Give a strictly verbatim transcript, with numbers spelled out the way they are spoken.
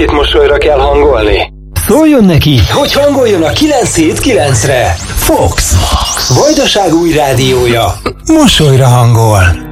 akit mosolyra kell hangolni? Szóljon neki, Hogy hangoljon a kilenc hét kilencre. Fox. Vajdaság új rádiója. Mosolyra hangol.